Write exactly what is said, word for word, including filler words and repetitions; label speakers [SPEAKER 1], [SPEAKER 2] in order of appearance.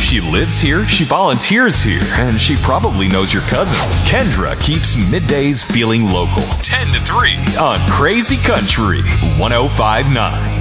[SPEAKER 1] She lives here, she volunteers here, and she probably knows your cousin. Kendra keeps middays feeling local. ten to three on Crazy Country one oh five point nine.